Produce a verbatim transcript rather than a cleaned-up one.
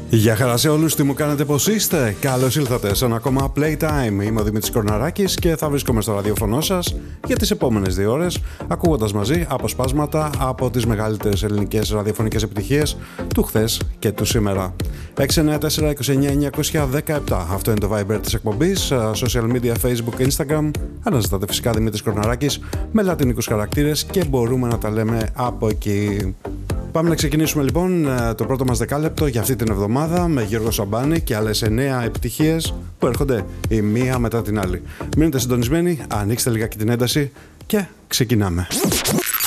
Γεια χαρά σε όλους, τι μου κάνετε, πως είστε? Καλώς ήλθατε σε ένα ακόμα Playtime. Είμαι ο Δημήτρης Κορναράκης και θα βρίσκομαι στο ραδιοφωνό σας για τις επόμενες δύο ώρες, ακούγοντας μαζί αποσπάσματα από τις μεγαλύτερες ελληνικές ραδιοφωνικές επιτυχίες του χθες και του σήμερα. έξι εννιά τέσσερα είκοσι εννιά εννιακόσια δεκαεπτά. Αυτό είναι το Viber της εκπομπής. Social media, Facebook, Instagram. Αναζητάτε φυσικά Δημήτρης Κορναράκης με λατινικούς χαρακτήρες και μπορούμε να τα λέμε από εκεί. Πάμε να ξεκινήσουμε λοιπόν το πρώτο μας δεκάλεπτο για αυτή την εβδομάδα με Γιώργο Σαμπάνη και άλλες εννέα επιτυχίες που έρχονται η μία μετά την άλλη. Μείνετε συντονισμένοι, ανοίξτε λιγάκι την ένταση και ξεκινάμε.